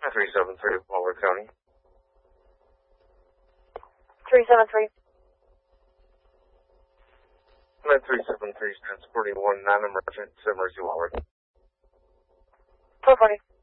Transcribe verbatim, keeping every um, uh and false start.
three seven three, Waller County. three seven three. nine three seven three, transporting one non-emergent to Mercy Waller. four forty.